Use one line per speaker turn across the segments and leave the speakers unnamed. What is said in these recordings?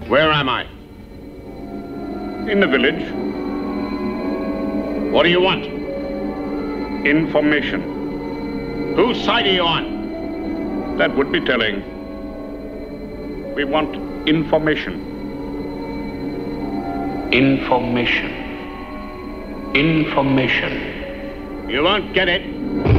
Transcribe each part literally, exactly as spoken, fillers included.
Where am I? In the village. What do you want? Information. Whose side are you on? That would be telling. We want information. Information. Information. You won't get it.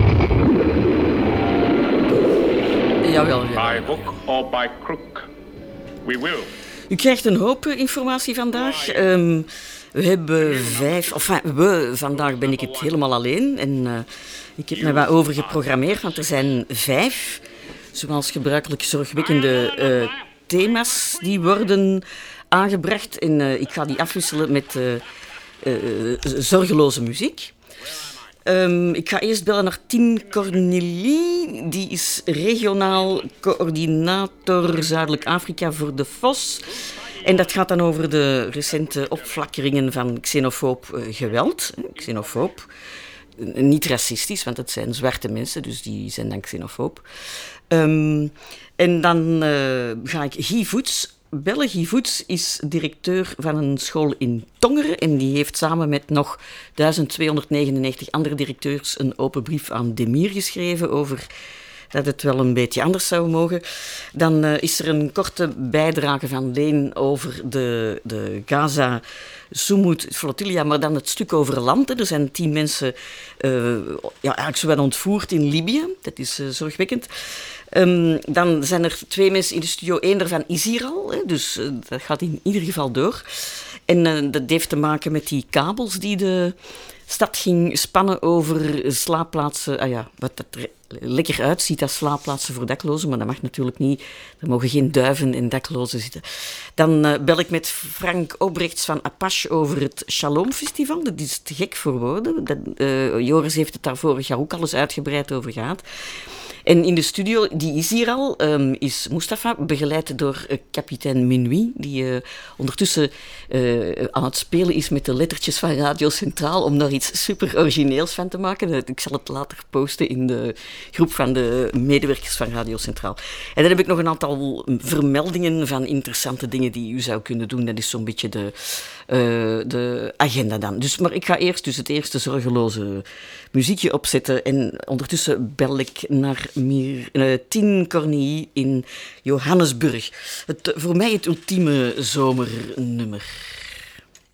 Jawel,
By
jawel.
hook or by crook. We will.
U krijgt een hoop eh, informatie vandaag. Um, we hebben vijf... Enfin, we, vandaag ben ik het helemaal alleen. En uh, ik heb me wat over geprogrammeerd, want er zijn vijf, zoals gebruikelijk, zorgwekkende uh, thema's die worden aangebracht. En uh, ik ga die afwisselen met uh, uh, zorgeloze muziek. Um, ik ga eerst bellen naar Tien Cornelie. Die is regionaal coördinator Zuidelijk Afrika voor de F O S. En dat gaat dan over de recente opflakkeringen van xenofoob uh, geweld. Xenofoob. Niet racistisch, want het zijn zwarte mensen, dus die zijn dan xenofoob. Um, en dan uh, ga ik Guy Voets bellen. Guy Voets is directeur van een school in Tongeren en die heeft samen met nog duizend tweehonderdnegenennegentig andere directeurs een open brief aan Demir geschreven over dat het wel een beetje anders zou mogen. Dan uh, is er een korte bijdrage van Leen over de, de Gaza Sumut Flotilla, maar dan het stuk over land. Er zijn tien mensen uh, ja, eigenlijk zo wel ontvoerd in Libië. Dat is uh, zorgwekkend. Um, dan zijn er twee mensen in de studio. Eén daarvan is hier al, hè, dus uh, dat gaat in ieder geval door. En uh, dat heeft te maken met die kabels die de stad ging spannen over slaapplaatsen. Ah ja, wat dat er lekker uitziet als slaapplaatsen voor daklozen, maar dat mag natuurlijk niet. Er mogen geen duiven en daklozen zitten. Dan uh, bel ik met Frank Obrechts van Apache over het Shalom Festival. Dat is te gek voor woorden. Dat, uh, Joris heeft het daar vorig jaar ook al eens uitgebreid over gehad. En in de studio, die is hier al, um, is Mustafa, begeleid door uh, kapitein Minuit, die uh, ondertussen uh, aan het spelen is met de lettertjes van Radio Centraal om daar iets super origineels van te maken. Ik zal het later posten in de groep van de medewerkers van Radio Centraal. En dan heb ik nog een aantal vermeldingen van interessante dingen die u zou kunnen doen. Dat is zo'n beetje de, uh, de agenda dan. Dus, maar ik ga eerst dus het eerste zorgeloze muziekje opzetten en ondertussen bel ik naar Mir, uh, Tien Cornelie in Johannesburg. Het, voor mij het ultieme zomernummer.